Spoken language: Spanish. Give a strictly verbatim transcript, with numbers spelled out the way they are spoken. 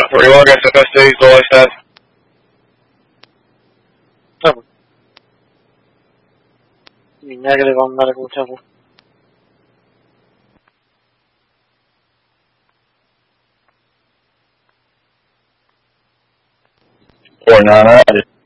Arriba que se esté y todo está. Niña que le va a andar escuchando. Por nada.